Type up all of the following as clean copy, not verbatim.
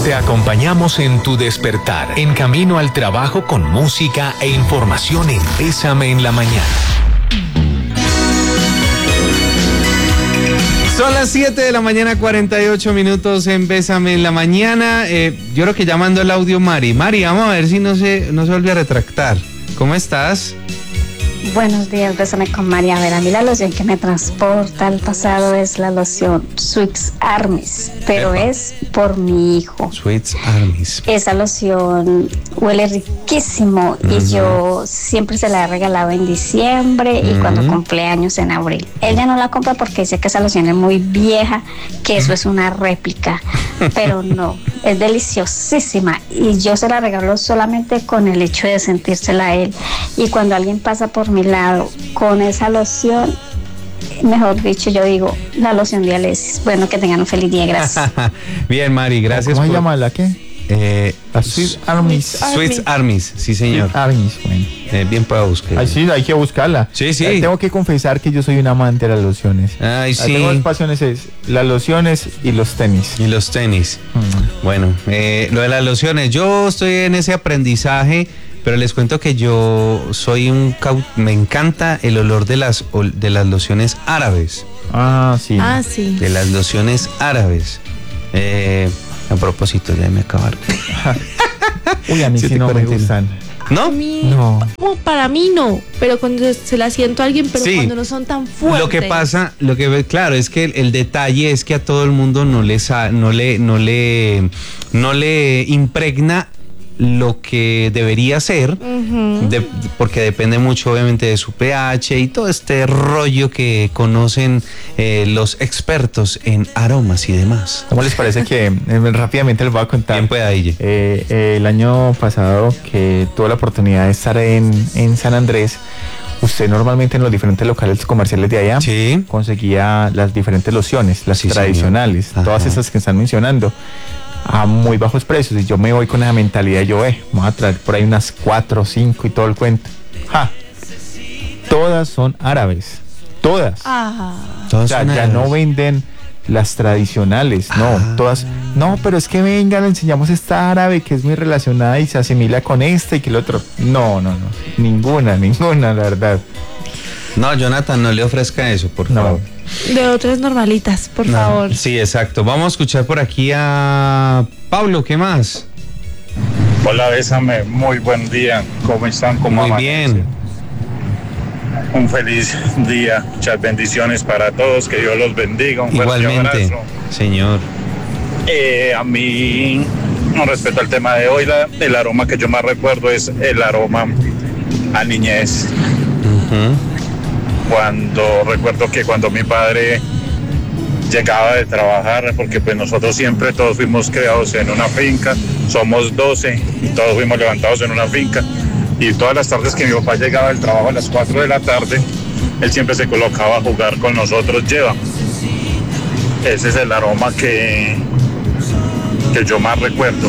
Te acompañamos en tu despertar, en camino al trabajo con música e información en Bésame en la Mañana. Son las 7 de la mañana, 48 minutos en Bésame en la Mañana. Yo creo que ya mandó el audio Mari. Mari, vamos a ver si no se vuelve a retractar. ¿Cómo estás? Buenos días, Bésame con María. A ver, a mí la loción que me transporta al pasado es la loción Sweets Armies, pero Epa. es por mi hijo. Sweets Armies. Esa loción huele riquísimo y yo siempre se la he regalado en diciembre y cuando cumpleaños en abril. Ella no la compra porque dice que esa loción es muy vieja, que eso es una réplica, pero no, es deliciosísima y yo se la regalo solamente con el hecho de sentírsela a él. Y cuando alguien pasa por mi lado con esa loción, mejor dicho, yo digo, la loción de Alesis. Bueno, que tengan un feliz día, gracias. Bien, Mari, gracias. ¿Cómo se llama la qué? La Sweets Armies. Sweets Armies, sí señor. Sweets Armies, bueno. Bien pueda buscar. Ay, sí, hay que buscarla. Sí, sí. Tengo que confesar que yo soy un amante de las lociones. Ay, sí. Tengo dos pasiones, es las lociones y los tenis. Y los tenis. Bueno, lo de las lociones, yo estoy en ese aprendizaje, pero les cuento que yo soy me encanta el olor de las lociones árabes. Ah, sí. Ah, sí. De las lociones árabes. A propósito, ya me acabaron. Uy, a mí sí no me gustan. ¿No? No. Para mí no, pero cuando se la siento a alguien, pero Sí. cuando no son tan fuertes. Lo que pasa, claro, es que el detalle es que a todo el mundo no le impregna lo que debería ser, porque depende mucho obviamente de su pH y todo este rollo que conocen los expertos en aromas y demás. ¿Cómo les parece que rápidamente les voy a contar? Bien pueda, Ille. El año pasado que tuve la oportunidad de estar en San Andrés, usted normalmente en los diferentes locales comerciales de allá conseguía las diferentes lociones, las tradicionales, todas esas que están mencionando, a muy bajos precios, y yo me voy con esa mentalidad, yo vamos a traer por ahí unas 4 o 5 y todo el cuento. Todas son árabes, todas. O sea, ya no venden las tradicionales, no, todas, no, pero es que venga, le enseñamos esta árabe que es muy relacionada y se asimila con esta y que el otro, no, ninguna, la verdad. No, Jonathan, no le ofrezca eso, por favor. De otras normalitas, por favor. Sí, exacto. Vamos a escuchar por aquí a Pablo, ¿qué más? Hola, Bésame, muy buen día. ¿Cómo están? ¿Cómo muy bien. Un feliz día, muchas bendiciones para todos, que Dios los bendiga. Un igualmente, fuerte abrazo. Señor. A mí, con respecto al tema de hoy, el aroma que yo más recuerdo es el aroma a niñez. Recuerdo que cuando mi padre llegaba de trabajar, porque pues nosotros siempre todos fuimos criados en una finca, somos 12 y todos fuimos levantados en una finca, y todas las tardes que mi papá llegaba del trabajo a las 4 de la tarde, él siempre se colocaba a jugar con nosotros, ese es el aroma que yo más recuerdo,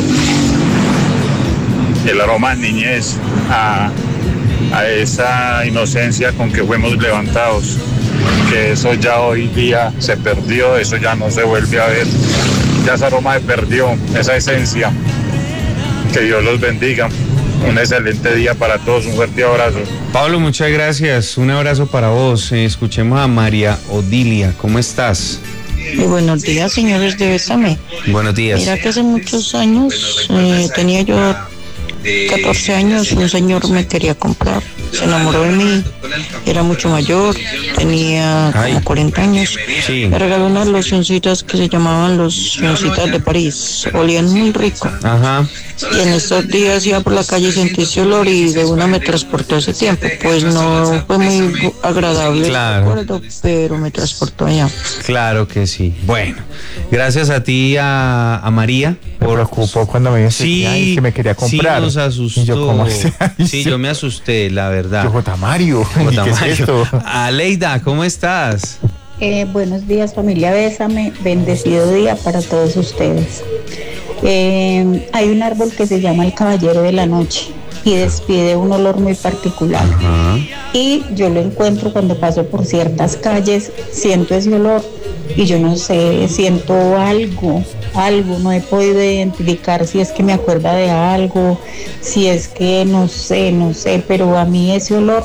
el aroma de niñez, a esa inocencia con que fuimos levantados, que eso ya hoy día se perdió, eso ya no se vuelve a ver, ya ese aroma se perdió, esa esencia. Que Dios los bendiga, un excelente día para todos, un fuerte abrazo. Pablo, muchas gracias, un abrazo para vos. Escuchemos a María Odilia, ¿cómo estás? Buenos días, señores de Bésame. Buenos días. Mira que hace muchos años, tenía yo 14 años, un señor me quería comprar, se enamoró de mí, era mucho mayor, tenía como 40 años, me regaló unas locioncitas que se llamaban locioncitas de París, olían muy rico. Y en estos días iba por la calle y sentí ese olor y de una me transportó a ese tiempo, pues no fue muy agradable, recuerdo, pero me transportó allá. Claro que sí. Bueno, gracias a ti, a María. Me preocupó cuando me dice que me quería comprar. Sí, nos asustó. Y yo, ¿cómo así? Sí, yo me asusté, la verdad. Yo, Mario, ¿qué es esto? Aleida, ¿cómo estás? Buenos días, familia Bésame, bendecido día para todos ustedes. Hay un árbol que se llama el caballero de la noche y despide un olor muy particular. Y yo lo encuentro cuando paso por ciertas calles, siento ese olor y yo no sé, siento algo algo, no he podido identificar si es que me acuerda de algo, si es que no sé, pero a mí ese olor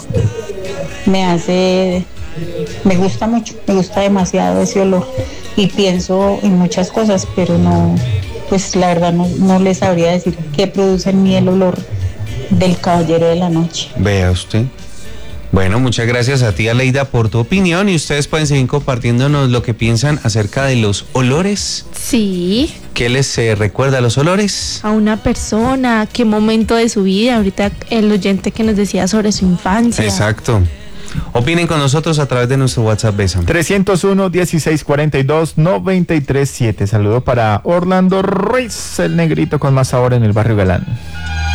me gusta mucho, me gusta demasiado ese olor y pienso en muchas cosas, pero no, pues la verdad no les sabría decir qué produce en mí el olor del Caballero de la Noche. Vea usted. Bueno, muchas gracias a ti, Aleida, por tu opinión, y ustedes pueden seguir compartiéndonos lo que piensan acerca de los olores. Sí. ¿Qué les recuerda a los olores? A una persona, qué momento de su vida. Ahorita el oyente que nos decía sobre su infancia. Exacto. Opinen con nosotros a través de nuestro WhatsApp, Bésame. 301-1642-937. Saludo para Orlando Ruiz, el negrito con más sabor en el barrio Galán.